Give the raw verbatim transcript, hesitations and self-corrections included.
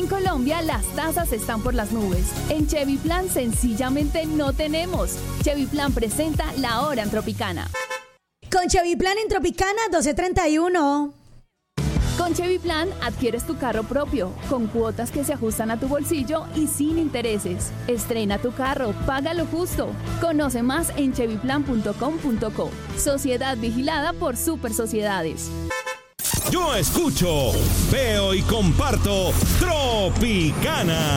En Colombia las tasas están por las nubes. En Chevy Plan sencillamente no tenemos. Chevy Plan presenta La Hora en Tropicana. Con Chevy Plan en Tropicana doce treinta y uno. Con Chevy Plan adquieres tu carro propio, con cuotas que se ajustan a tu bolsillo y sin intereses. Estrena tu carro, paga lo justo. Conoce más en chevy plan punto com punto co. Sociedad vigilada por Super Sociedades. Yo escucho, veo y comparto Tropicana.